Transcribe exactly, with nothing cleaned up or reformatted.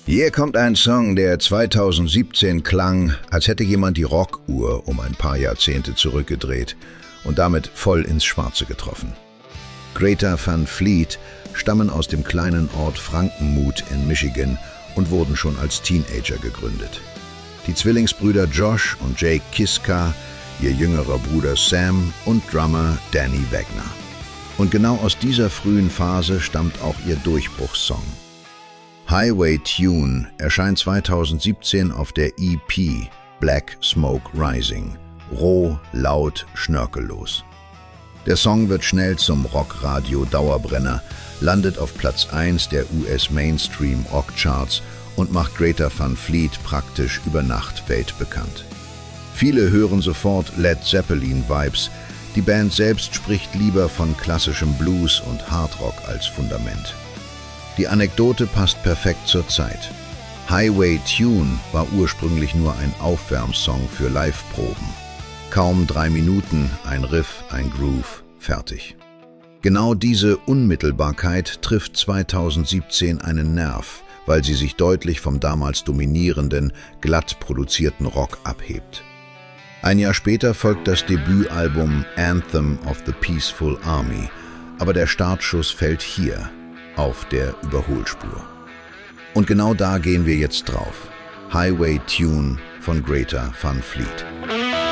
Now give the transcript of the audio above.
Hier kommt ein Song, der zweitausendsiebzehn klang, als hätte jemand die Rockuhr um ein paar Jahrzehnte zurückgedreht und damit voll ins Schwarze getroffen. Greta Van Fleet stammen aus dem kleinen Ort Frankenmuth in Michigan und wurden schon als Teenager gegründet. Die Zwillingsbrüder Josh und Jake Kiska, ihr jüngerer Bruder Sam und Drummer Danny Wagner. Und genau aus dieser frühen Phase stammt auch ihr Durchbruchssong. Highway Tune erscheint zweitausendsiebzehn auf der E P Black Smoke Rising, roh, laut, schnörkellos. Der Song wird schnell zum Rockradio-Dauerbrenner, landet auf Platz eins der U S-Mainstream-Rock-Charts und macht Greta Van Fleet praktisch über Nacht weltbekannt. Viele hören sofort Led Zeppelin-Vibes, die Band selbst spricht lieber von klassischem Blues und Hardrock als Fundament. Die Anekdote passt perfekt zur Zeit. Highway Tune war ursprünglich nur ein Aufwärmsong für Live-Proben. Kaum drei Minuten, ein Riff, ein Groove, fertig. Genau diese Unmittelbarkeit trifft zweitausendsiebzehn einen Nerv, weil sie sich deutlich vom damals dominierenden, glatt produzierten Rock abhebt. Ein Jahr später folgt das Debütalbum Anthem of the Peaceful Army, aber der Startschuss fällt hier, auf der Überholspur. Und genau da gehen wir jetzt drauf. Highway Tune von Greta Van Fleet.